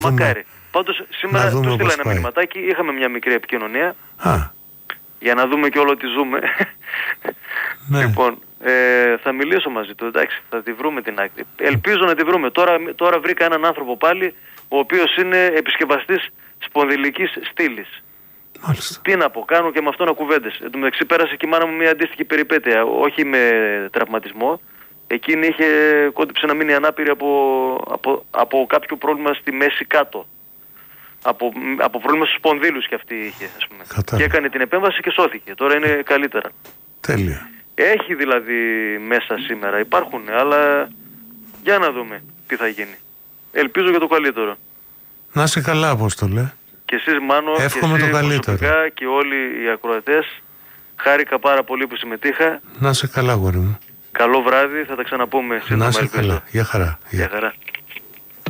Μακάρι. Πάντως σήμερα του στείλα ένα μηνυματάκι, είχαμε μια μικρή επικοινωνία. Για να δούμε και όλο τι ζούμε. Ναι. Λοιπόν, θα μιλήσω μαζί του, εντάξει, θα τη βρούμε την άκρη. Ελπίζω να τη βρούμε. Τώρα βρήκα έναν άνθρωπο πάλι, ο οποίος είναι επισκευαστής σπονδυλικής στήλης. Μάλιστα. Τι να πω, κάνω και με αυτόν κουβέντες. Εν τω μεταξύ πέρασε και η μάνα μου μια αντίστοιχη περιπέτεια, όχι με τραυματισμό. Εκείνη κόντυψε να μείνει ανάπηρη από κάποιο πρόβλημα στη μέση κάτω. Από πρόβλημα στους σπονδύλους και αυτή είχε, ας πούμε. Και έκανε την επέμβαση και σώθηκε. Τώρα είναι καλύτερα. Τέλεια. Έχει δηλαδή μέσα σήμερα, υπάρχουν, αλλά για να δούμε τι θα γίνει. Ελπίζω για το καλύτερο. Να είσαι καλά, Απόστολε. Και εσείς, Μάνο, εύχομαι και το καλύτερο. Και όλοι οι ακροατές. Χάρηκα πάρα πολύ που συμμετείχα. Να είσαι καλά, γόρι μου. Καλό βράδυ, θα τα ξαναπούμε σύντομα. Να είσαι καλά. Γεια χαρά. Γεια χαρά.